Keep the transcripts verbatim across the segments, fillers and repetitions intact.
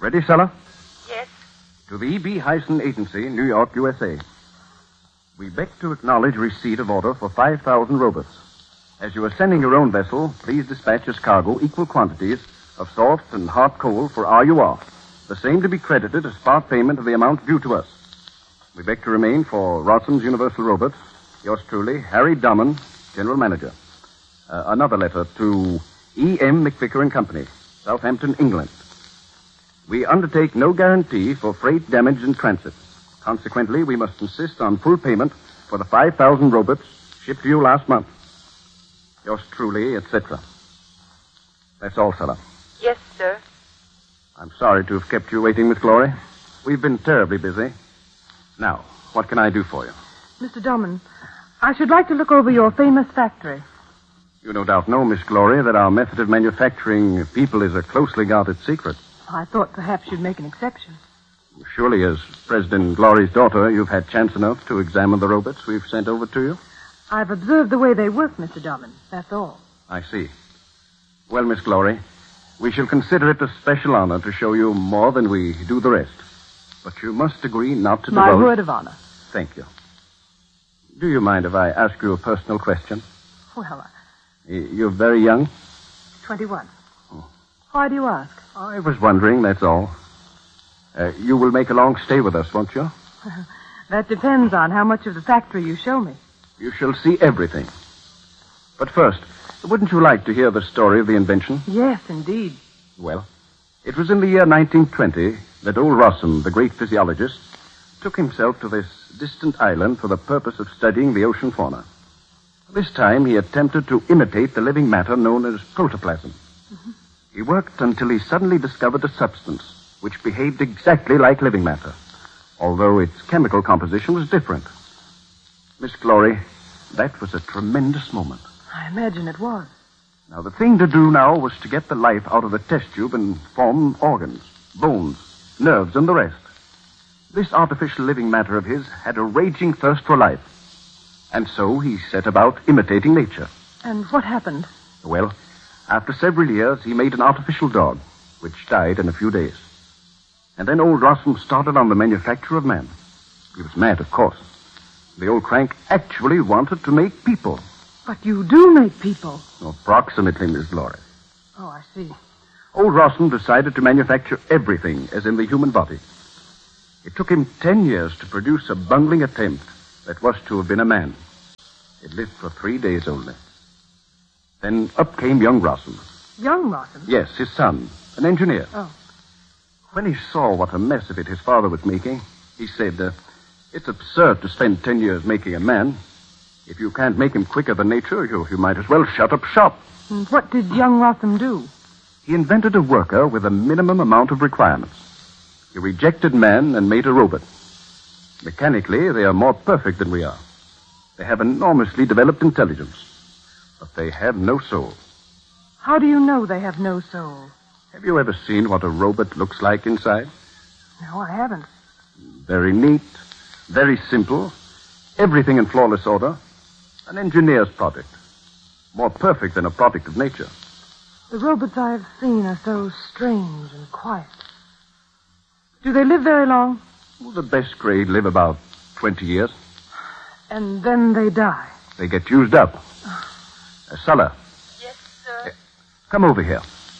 Ready, Sulla? Yes. To the E B. Hyson Agency, New York, U S A. We beg to acknowledge receipt of order for five thousand robots. As you are sending your own vessel, please dispatch as cargo equal quantities of salt and hot coal for R U R, the same to be credited as part payment of the amount due to us. We beg to remain for Rossum's Universal Robots. Yours truly, Harry Drummond, General Manager. Uh, another letter to E M. McVicker and Company, Southampton, England. We undertake no guarantee for freight damage in transit. Consequently, we must insist on full payment for the five thousand robots shipped to you last month. Yours truly, et cetera. That's all, Sulla. Yes, sir. I'm sorry to have kept you waiting, Miss Glory. We've been terribly busy. Now, what can I do for you? Mister Drummond, I should like to look over your famous factory. You no doubt know, Miss Glory, that our method of manufacturing people is a closely guarded secret. I thought perhaps you'd make an exception. Surely, as President Glory's daughter, you've had chance enough to examine the robots we've sent over to you? I've observed the way they work, Mister Drummond. That's all. I see. Well, Miss Glory, we shall consider it a special honor to show you more than we do the rest. But you must agree not to My divulge... word of honor. Thank you. Do you mind if I ask you a personal question? Well, I... You're very young? twenty-one. Oh. Why do you ask? I was wondering, that's all. Uh, you will make a long stay with us, won't you? That depends on how much of the factory you show me. You shall see everything. But first, wouldn't you like to hear the story of the invention? Yes, indeed. Well, it was in the year nineteen twenty that old Rossum, the great physiologist, took himself to this distant island for the purpose of studying the ocean fauna. This time he attempted to imitate the living matter known as protoplasm. Mm-hmm. He worked until he suddenly discovered a substance which behaved exactly like living matter, although its chemical composition was different. Miss Glory, that was a tremendous moment. I imagine it was. Now, the thing to do now was to get the life out of the test tube and form organs, bones, nerves, and the rest. This artificial living matter of his had a raging thirst for life. And so he set about imitating nature. And what happened? Well, after several years, he made an artificial dog, which died in a few days. And then old Rossum started on the manufacture of man. He was mad, of course. The old crank actually wanted to make people. But you do make people. Approximately, Miss Glory. Oh, I see. Old Rossum decided to manufacture everything as in the human body. It took him ten years to produce a bungling attempt that was to have been a man. It lived for three days only. Then up came young Rossum. Young Rossum? Yes, his son, an engineer. Oh. When he saw what a mess of it his father was making, he said, uh, it's absurd to spend ten years making a man. If you can't make him quicker than nature, you, you might as well shut up shop. And what did young Rossum do? He invented a worker with a minimum amount of requirements. He rejected man and made a robot. Mechanically, they are more perfect than we are. They have enormously developed intelligence, but they have no soul. How do you know they have no soul? Have you ever seen what a robot looks like inside? No, I haven't. Very neat, very simple, everything in flawless order. An engineer's product. More perfect than a product of nature. The robots I've seen are so strange and quiet. Do they live very long? Well, the best grade live about twenty years. And then they die. They get used up. Uh, Sulla. Yes, sir. Uh, come over here.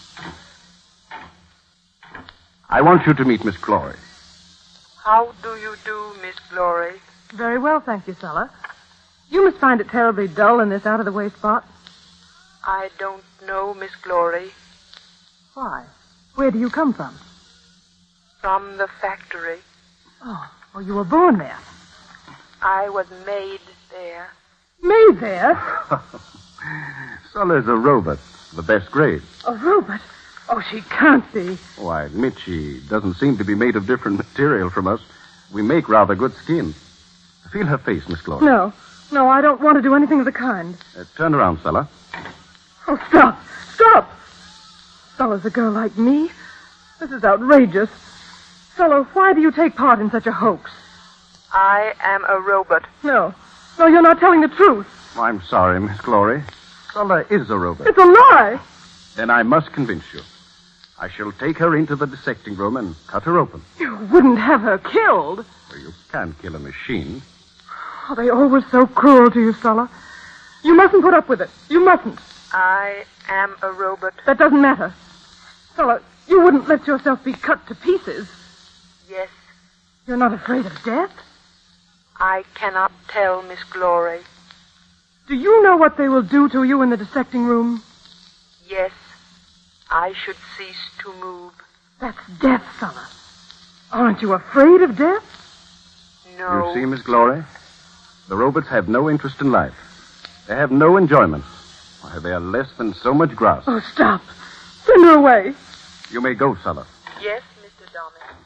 I want you to meet Miss Glory. How do you do, Miss Glory? Very well, thank you, Sulla. You must find it terribly dull in this out-of-the-way spot. I don't know, Miss Glory. Why? Where do you come from? From the factory. Oh, oh, you were born there. I was made there. Made there? Sulla's a robot, the best grade. A robot? Oh, she can't be. Oh, I admit she doesn't seem to be made of different material from us. We make rather good skin. Feel her face, Miss Glory. No, no, I don't want to do anything of the kind. Uh, turn around, Sulla. Oh, stop, stop. Sulla's a girl like me. This is outrageous. Sulla, why do you take part in such a hoax? I am a robot. No, no, you're not telling the truth. Oh, I'm sorry, Miss Glory. Sulla is a robot. It's a lie. Then I must convince you. I shall take her into the dissecting room and cut her open. You wouldn't have her killed. Well, you can't kill a machine. Oh, they all were so cruel to you, Sulla. You mustn't put up with it. You mustn't. I am a robot. That doesn't matter. Sulla, you wouldn't let yourself be cut to pieces. Yes. You're not afraid of death? I cannot tell, Miss Glory. Do you know what they will do to you in the dissecting room? Yes. I should cease to move. That's death, Sulla. Aren't you afraid of death? No. You see, Miss Glory, the robots have no interest in life. They have no enjoyment. Why, they are less than so much grass. Oh, stop. Send her away. You may go, Sulla. Yes, Mister Domin.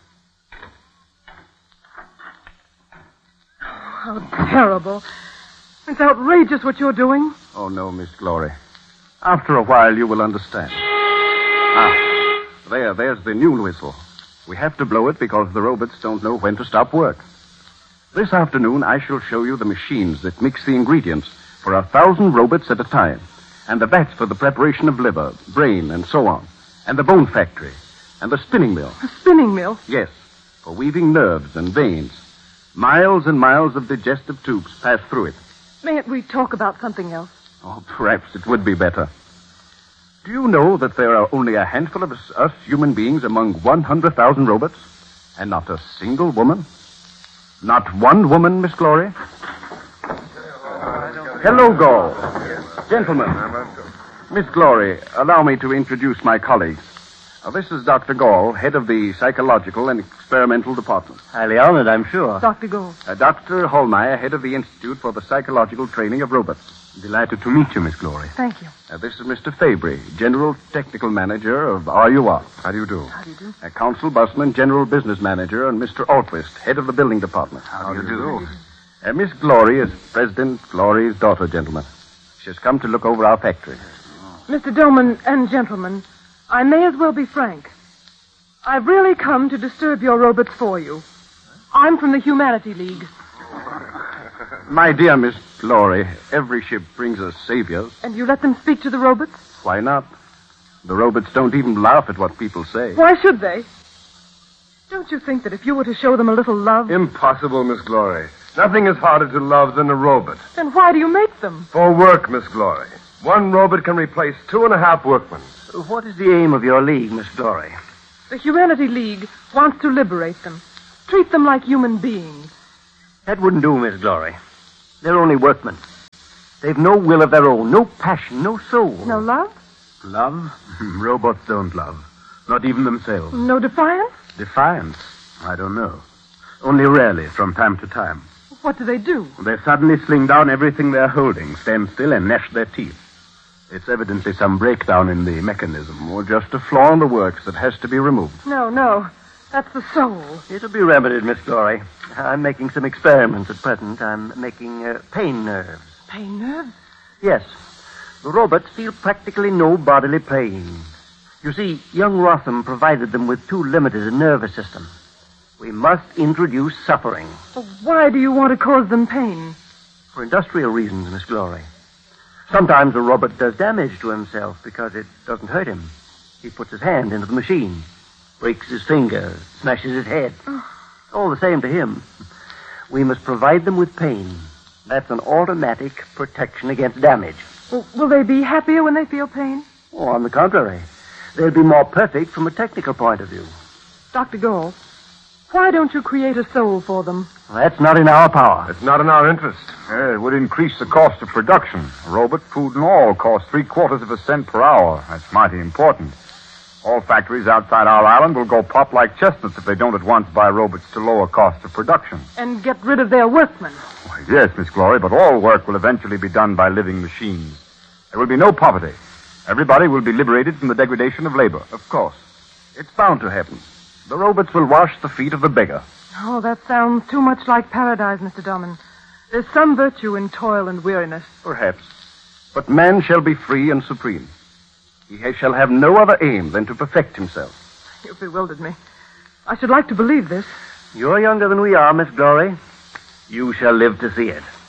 How terrible. It's outrageous what you're doing. Oh, no, Miss Glory. After a while, you will understand. Ah, there, there's the noon whistle. We have to blow it because the robots don't know when to stop work. This afternoon, I shall show you the machines that mix the ingredients for a thousand robots at a time, and the vats for the preparation of liver, brain, and so on, and the bone factory, and the spinning mill. A spinning mill? Yes, for weaving nerves and veins. Miles and miles of digestive tubes pass through it. Mayn't we talk about something else? Oh, perhaps it would be better. Do you know that there are only a handful of us, us human beings among one hundred thousand robots? And not a single woman? Not one woman, Miss Glory? Hello, Gall. Gentlemen. Miss Glory, allow me to introduce my colleagues. Uh, this is Doctor Gall, head of the Psychological and Experimental Department. Highly honored, I'm sure. Doctor Gould. Uh, Doctor Hollmeyer, head of the Institute for the Psychological Training of Robots. Delighted to meet you, Miss Glory. Thank you. Uh, this is Mister Fabry, General Technical Manager of R U R. How do you do? How do you do? Uh, Council Busman, General Business Manager, and Mister Altwist, head of the Building Department. How do you do? Uh, Miss Glory is President Glory's daughter, gentlemen. She has come to look over our factory. Mister Doman and gentlemen, I may as well be frank. I've really come to disturb your robots for you. I'm from the Humanity League. My dear Miss Glory, every ship brings us saviors. And you let them speak to the robots? Why not? The robots don't even laugh at what people say. Why should they? Don't you think that if you were to show them a little love... Impossible, Miss Glory. Nothing is harder to love than a robot. Then why do you make them? For work, Miss Glory. One robot can replace two and a half workmen. What is the aim of your league, Miss Glory? The Humanity League wants to liberate them. Treat them like human beings. That wouldn't do, Miss Glory. They're only workmen. They've no will of their own, no passion, no soul. No love? Love? Robots don't love. Not even themselves. No defiance? Defiance? I don't know. Only rarely, from time to time. What do they do? They suddenly sling down everything they're holding, stand still, and gnash their teeth. It's evidently some breakdown in the mechanism. Or just a flaw in the works that has to be removed. No, no. That's the soul. It'll be remedied, Miss Glory. I'm making some experiments at present. I'm making uh, pain nerves. Pain nerves? Yes. The robots feel practically no bodily pain. You see, young Rotham provided them with too limited a nervous system. We must introduce suffering. Well, why do you want to cause them pain? For industrial reasons, Miss Glory. Sometimes a robot does damage to himself because it doesn't hurt him. He puts his hand into the machine, breaks his finger, smashes his head. All the same to him. We must provide them with pain. That's an automatic protection against damage. Well, will they be happier when they feel pain? Oh, on the contrary. They'll be more perfect from a technical point of view. Doctor Gould, why don't you create a soul for them? That's not in our power. It's not in our interest. Yeah, it would increase the cost of production. Robot, food, and all cost three quarters of a cent per hour. That's mighty important. All factories outside our island will go pop like chestnuts if they don't at once buy robots to lower cost of production. And get rid of their workmen? Why, yes, Miss Glory, but all work will eventually be done by living machines. There will be no poverty. Everybody will be liberated from the degradation of labor. Of course. It's bound to happen. The robots will wash the feet of the beggar. Oh, that sounds too much like paradise, Mister Doman. There's some virtue in toil and weariness. Perhaps. But man shall be free and supreme. He ha- shall have no other aim than to perfect himself. You've bewildered me. I should like to believe this. You're younger than we are, Miss Glory. You shall live to see it.